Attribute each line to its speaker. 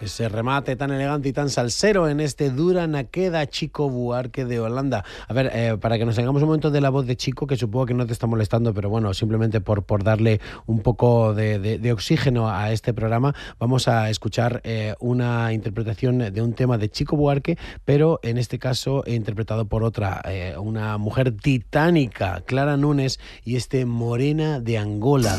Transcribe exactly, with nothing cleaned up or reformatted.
Speaker 1: Ese remate tan elegante y tan salsero en este Dura na queda Chico Buarque de Holanda. A ver, eh, para que nos tengamos un momento de la voz de Chico, que supongo que no te está molestando, pero bueno, simplemente por, por darle un poco de, de, de oxígeno a este programa, vamos a escuchar eh, una interpretación de un tema de Chico Buarque, pero en este caso interpretado por otra, eh, una mujer titánica, Clara Nunes, y este Morena de Angola.